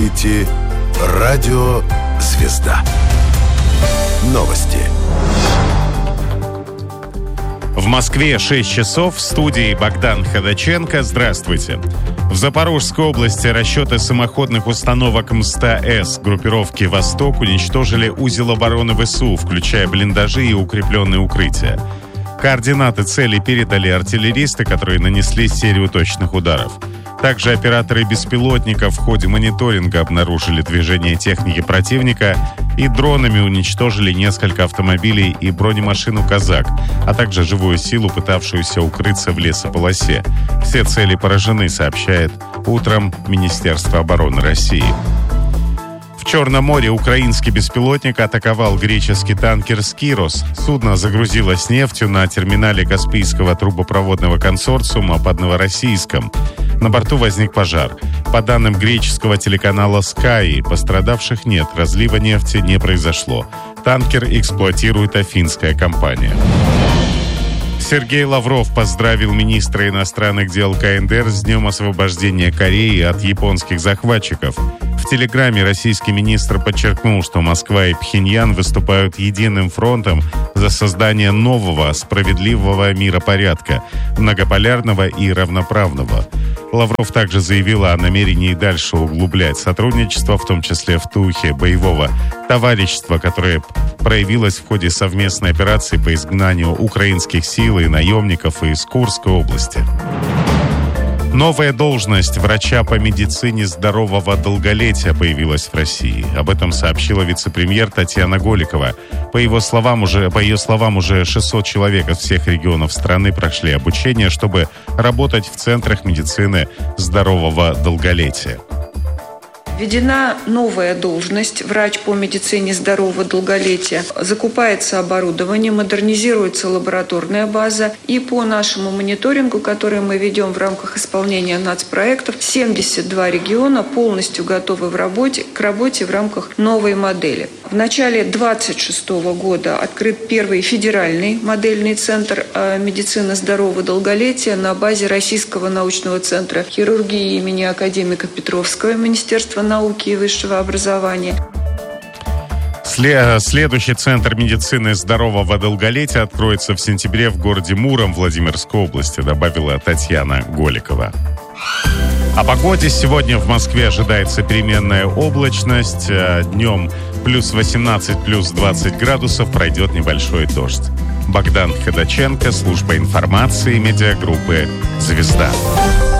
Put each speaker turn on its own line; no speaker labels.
слушаете Радио Звезда. Новости.
В Москве 6 часов. В студии Богдан Ходаченко. Здравствуйте. В Запорожской области расчеты самоходных установок МСТА-С группировки «Восток» уничтожили узел обороны ВСУ, включая блиндажи и укрепленные укрытия. Координаты цели передали артиллеристы, которые нанесли серию точных ударов. Также операторы беспилотников в ходе мониторинга обнаружили движение техники противника и дронами уничтожили несколько автомобилей и бронемашину «Казак», а также живую силу, пытавшуюся укрыться в лесополосе. Все цели поражены, сообщает утром Министерство обороны России. В Черном море украинский беспилотник атаковал греческий танкер «Скирос». Судно загрузилось нефтью на терминале Каспийского трубопроводного консорциума под Новороссийском. На борту возник пожар. По данным греческого телеканала Sky, пострадавших нет, разлива нефти не произошло. Танкер эксплуатирует афинская компания. Сергей Лавров поздравил министра иностранных дел КНДР с Днем освобождения Кореи от японских захватчиков. В телеграмме российский министр подчеркнул, что Москва и Пхеньян выступают единым фронтом за создание нового, справедливого миропорядка, многополярного и равноправного. Лавров также заявил о намерении дальше углублять сотрудничество, в том числе в духе боевого товарищества, которое проявилось в ходе совместной операции по изгнанию украинских сил и наемников из Курской области. Новая должность врача по медицине здорового долголетия появилась в России. Об этом сообщила вице-премьер Татьяна Голикова. По ее словам, уже 600 человек из всех регионов страны прошли обучение, чтобы работать в центрах медицины здорового долголетия.
Введена новая должность врач по медицине здорового долголетия. Закупается оборудование, модернизируется лабораторная база. И по нашему мониторингу, который мы ведем в рамках исполнения нацпроектов, 72 региона полностью готовы к работе в рамках новой модели. В начале 2026 года открыт первый федеральный модельный центр медицины здорового долголетия на базе Российского научного центра хирургии имени академика Петровского Министерства науки и высшего образования.
Следующий центр медицины здорового долголетия откроется в сентябре в городе Муром Владимирской области, добавила Татьяна Голикова. О погоде. Сегодня в Москве ожидается переменная облачность. Днем плюс 18, плюс 20 градусов, пройдет небольшой дождь. Богдан Ходаченко, служба информации медиагруппы «Звезда».